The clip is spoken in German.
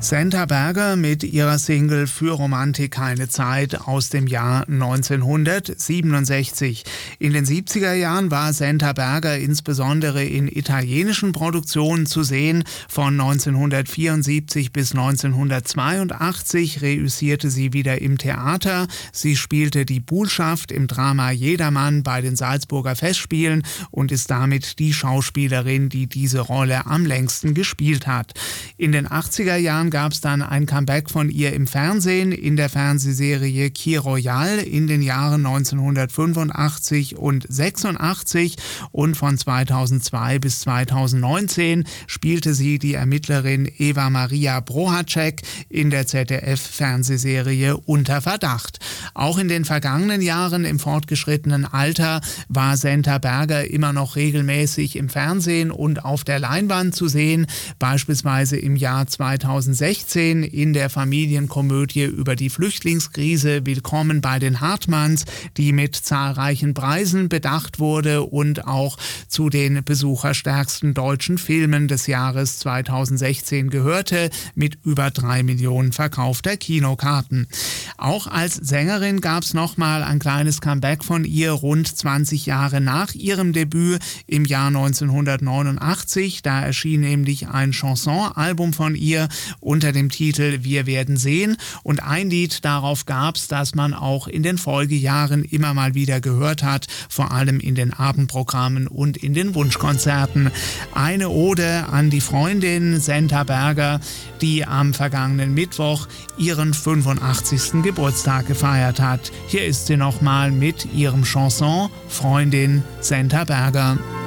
Senta Berger mit ihrer Single Für Romantik keine Zeit aus dem Jahr 1967. In den 70er Jahren war Senta Berger insbesondere in italienischen Produktionen zu sehen. Von 1974 bis 1982 reüssierte sie wieder im Theater. Sie spielte die Buhlschaft im Drama Jedermann bei den Salzburger Festspielen und ist damit die Schauspielerin, die diese Rolle am längsten gespielt hat. In den 80er Jahren gab es dann ein Comeback von ihr im Fernsehen in der Fernsehserie Kir Royal in den Jahren 1985 und 86 und von 2002 bis 2019 spielte sie die Ermittlerin Eva Maria Brohacek in der ZDF-Fernsehserie Unter Verdacht. Auch in den vergangenen Jahren im fortgeschrittenen Alter war Senta Berger immer noch regelmäßig im Fernsehen und auf der Leinwand zu sehen, beispielsweise im Jahr 2016 in der Familienkomödie über die Flüchtlingskrise Willkommen bei den Hartmanns, die mit zahlreichen Preisen bedacht wurde und auch zu den besucherstärksten deutschen Filmen des Jahres 2016 gehörte, mit über 3 Millionen verkaufter Kinokarten. Auch als Sängerin gab es nochmal ein kleines Comeback von ihr, rund 20 Jahre nach ihrem Debüt im Jahr 1989. Da erschien nämlich ein Chanson-Album von ihr unter dem Titel Wir werden sehen, und ein Lied darauf gab es, das man auch in den Folgejahren immer mal wieder gehört hat, vor allem in den Abendprogrammen und in den Wunschkonzerten. Eine Ode an die Freundin Senta Berger, die am vergangenen Mittwoch ihren 85. Geburtstag gefeiert hat. Hier ist sie nochmal mit ihrem Chanson Freundin Senta Berger.